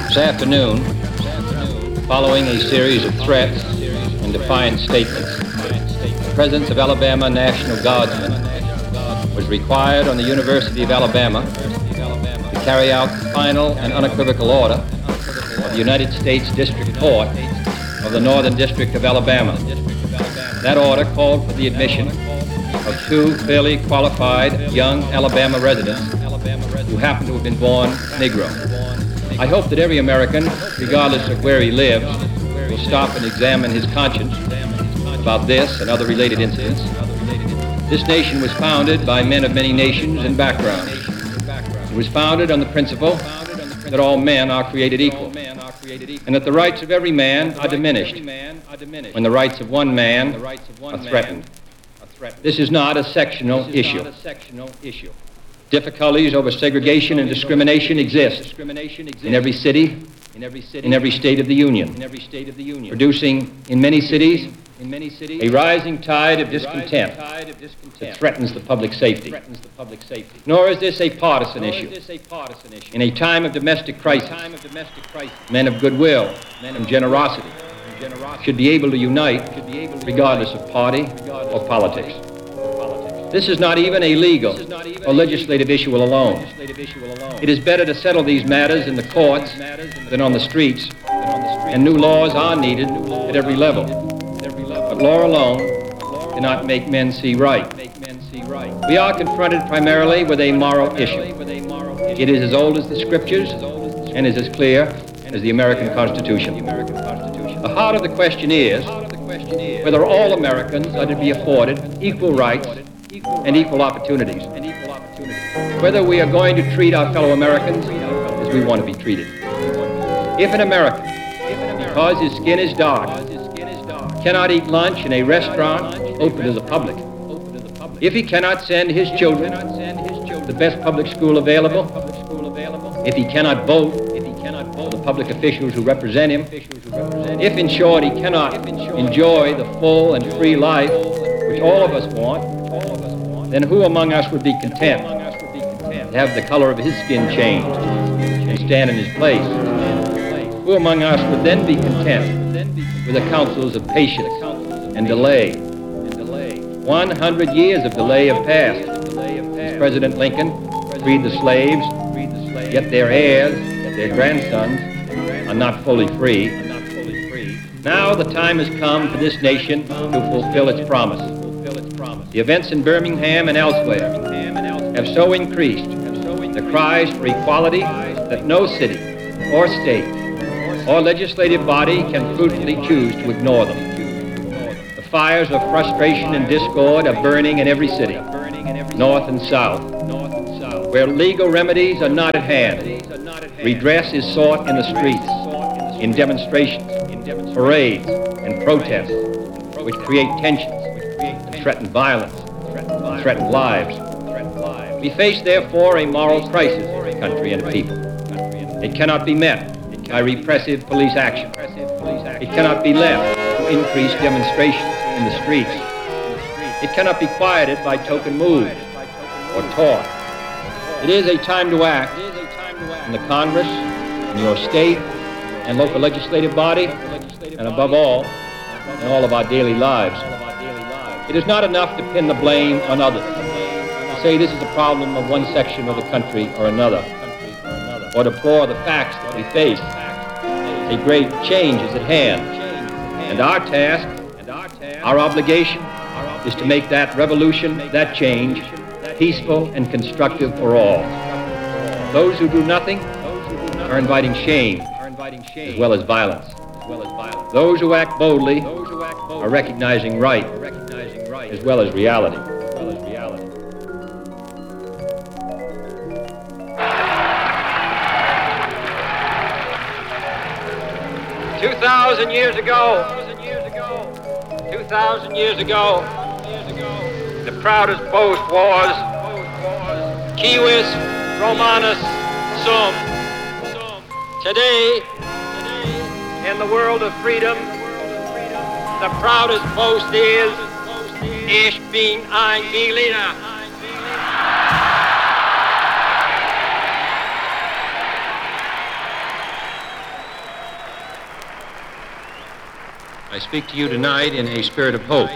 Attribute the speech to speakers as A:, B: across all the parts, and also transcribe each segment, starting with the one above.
A: This afternoon, following a series of threats and defiant statements, the presence of Alabama National Guardsmen was required on the University of Alabama to carry out the final and unequivocal order of the United States District Court of the Northern District of Alabama. That order called for the admission of two fairly qualified young Alabama residents who happen to have been born Negro. I hope that every American, regardless of where he lives, will stop and examine his conscience about this and other related incidents. This nation was founded by men of many nations and backgrounds. It was founded on the principle that all men are created equal, and that the rights of every man are diminished when the rights of one man are threatened. This is not a sectional issue. Difficulties over segregation and discrimination exist in every city, in every state of the Union, producing in many cities a rising tide of discontent that threatens the public safety. Nor is this a partisan issue. In a time of domestic crisis, men of goodwill and generosity should be able to unite regardless of party or politics. This is not even a legal or legislative issue alone. It is better to settle these matters in the courts than on the streets, and new laws are needed at every level. But law alone cannot make men see right. We are confronted primarily with a moral issue. It is as old as the Scriptures and is as clear as the American Constitution. The heart of the question is whether all Americans are to be afforded equal rights and equal opportunities. Whether we are going to treat our fellow Americans as we want to be treated. If an American, because his skin is dark, cannot eat lunch in a restaurant open to the public, if he cannot send his children to the best public school available, if he cannot vote for the public officials who represent him, if in short he cannot enjoy the full and free life which all of us want, then who among us would be content to have the color of his skin changed and stand in his place? Who among us would then be content with the counsels of patience and delay? 100 years of delay have passed. President Lincoln freed the slaves, yet their heirs, their grandsons, are not fully free. Now the time has come for this nation to fulfill its promise. The events in Birmingham and elsewhere have so increased the cries for equality that no city or state or legislative body can prudently choose to ignore them. The fires of frustration and discord are burning in every city, north and south. Where legal remedies are not at hand, redress is sought in the streets, in demonstrations, parades, and protests, which create tensions, threaten violence, threaten lives. We face, therefore, a moral crisis as a country and a people. It cannot be met by repressive police action. It cannot be left to increase demonstrations in the streets. It cannot be quieted by token moves or talk. It is a time to act in the Congress, in your state and local legislative body, and above all, in all of our daily lives. It is not enough to pin the blame on others, to say this is a problem of one section of the country or another, or deplore the facts that we face. A great change is at hand, and our task, our obligation, is to make that revolution, that change, peaceful and constructive for all. Those who do nothing are inviting shame as well as violence. Those who act boldly are recognizing right as well as reality.
B: 2,000 years ago, the proudest boast was Civis Romanus Sum. Today, in the world of freedom, the proudest boast is Ich bin ein Berliner.
A: I speak to you tonight in a spirit of hope.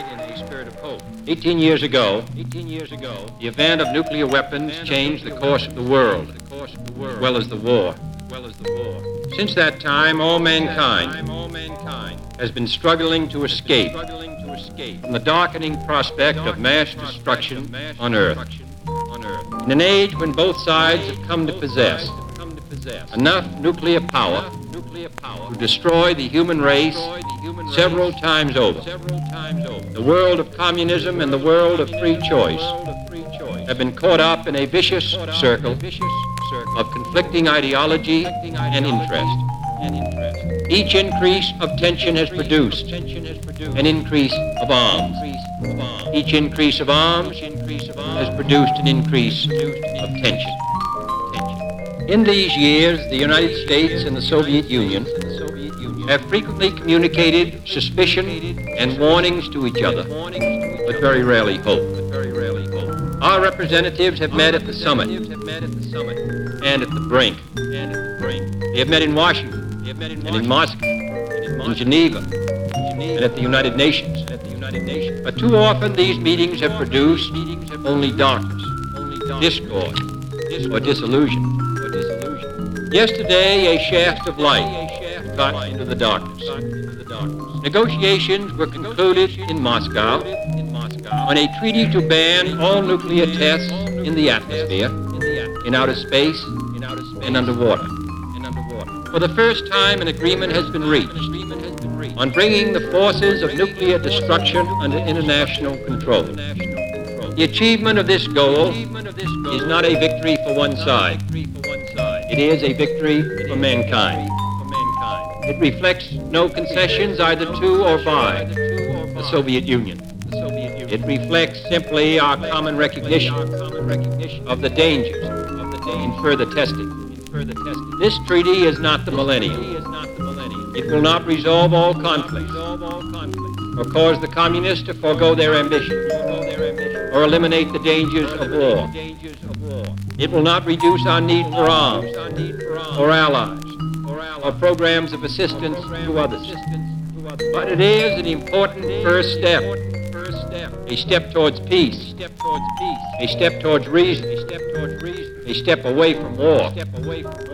A: 18 years ago, the event of nuclear weapons changed the course of the world, as well as the war. Since that time, all mankind has been struggling to escape from the darkening prospect of mass destruction on Earth. In an age when both sides have come to possess enough nuclear power to destroy the human race several times over, the world of communism and the world of free choice have been caught up in a vicious circle of conflicting ideology and interest. Each increase of tension has produced an increase of arms. Each increase of arms has produced an increase of tension. In these years, the United States and the Soviet Union have frequently communicated suspicion and warnings to each other, but very rarely hope. Our representatives have met at the summit and at the brink. They have met in Washington and in Moscow, in Geneva, and at the United Nations. But too often these meetings have produced only darkness, discord, or disillusion. Yesterday, a shaft of light cut into the darkness. Negotiations were concluded in Moscow on a treaty to ban all nuclear tests in the atmosphere, in outer space, and underwater. For the first time, an agreement has been reached on bringing the forces of nuclear destruction under international control. The achievement of this goal is not a victory for one side. It is a victory for mankind. It reflects no concessions either to or by the Soviet Union. It reflects simply our common recognition of the dangers in further testing. This treaty is not the millennium. It will not resolve all conflicts or cause the communists to forego their ambitions or eliminate the dangers of war. It will not reduce our need for arms or allies or programs of assistance to others. But it is an important first step, a step towards peace, a step towards reason, a step away from war.